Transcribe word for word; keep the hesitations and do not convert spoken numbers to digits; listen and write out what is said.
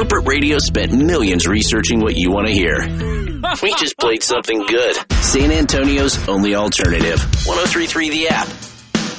corporate radio spent millions researching what you want to hear. We just played something good. San Antonio's only alternative. one oh three point three The App.